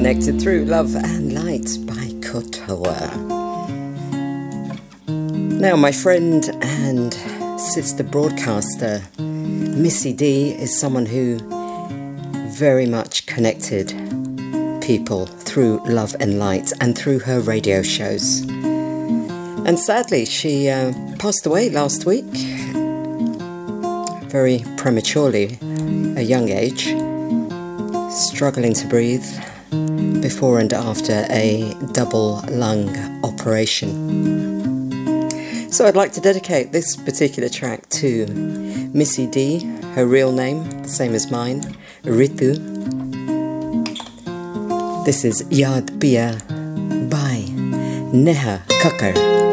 connected through Love and Light by Kotoa. Now, my friend and sister broadcaster, Missy D, is someone who very much connected people through Love and Light and through her radio shows. And sadly, she passed away last week, very prematurely, a young age, struggling to breathe before and after a double lung operation. So I'd like to dedicate this particular track to Missy D, her real name, the same as mine, Ritu. This is Yad Pia by Neha Kakkar.